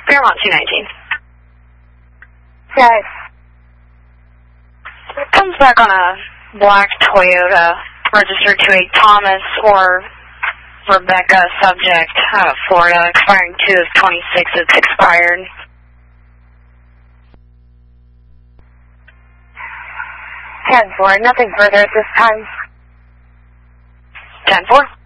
Fairmont 219. Okay. Comes back on a black Toyota, registered to a Thomas or Rebecca subject, Florida, expiring 2 of 26. It's expired. 10-4, nothing further at this time. 10-4.